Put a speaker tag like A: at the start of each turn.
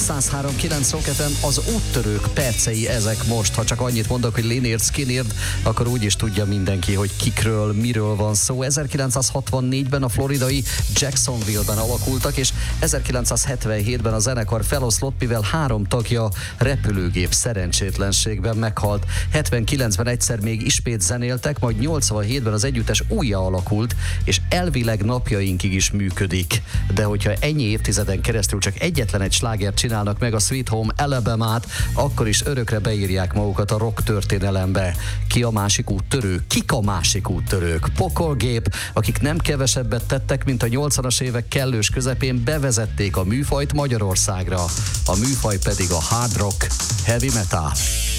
A: 103.9 Rock FM, az úttörők percei ezek most. Ha csak annyit mondok, hogy Lynyrd Skynyrd, akkor úgy is tudja mindenki, hogy kikről, miről van szó. 1964-ben a floridai Jacksonville-ben alakultak, és 1977-ben a zenekar feloszlott, mivel 3 tagja repülőgép szerencsétlenségben meghalt. 79-ben egyszer még ismét zenéltek, majd 87-ben az együttes újjá alakult, és elvileg napjainkig is működik. De hogyha ennyi évtizeden keresztül csak egyetlen egy slágert csinálnak meg, a Sweet Home Alabama-t, akkor is örökre beírják magukat a rock történelembe. Ki a másik úttörő? Kik a másik úttörők? Pokolgép, akik nem kevesebbet tettek, mint a 80-as évek kellős közepén bevezették a műfajt Magyarországra. A műfaj pedig a hard rock, heavy metal.